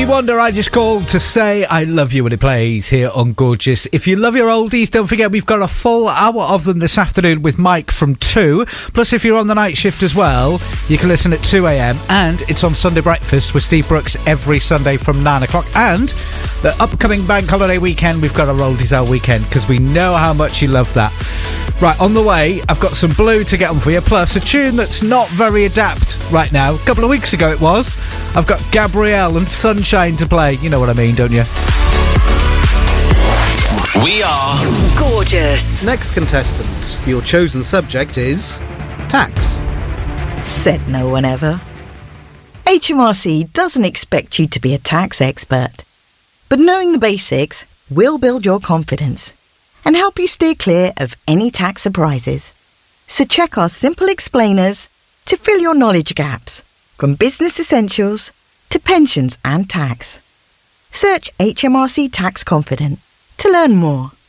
Wonder, I just called to say I love you when it plays here on Gorgeous. If you love your oldies, don't forget we've got a full hour of them this afternoon with Mike from 2. Plus, if you're on the night shift as well, you can listen at 2 a.m. And it's on Sunday Breakfast with Steve Brooks every Sunday from 9 o'clock. And the upcoming bank holiday weekend, we've got a Oldies Hour weekend because we know how much you love that. Right, on the way, I've got some Blue to get on for you, plus a tune that's not very adapt right now. A couple of weeks ago it was. I've got Gabrielle and Sunshine to play. You know what I mean, don't you? We are Gorgeous. Next contestant, your chosen subject is tax. Said no one ever. HMRC doesn't expect you to be a tax expert, but knowing the basics will build your confidence and help you steer clear of any tax surprises. So check our simple explainers to fill your knowledge gaps, from business essentials to pensions and tax. Search HMRC Tax Confident to learn more.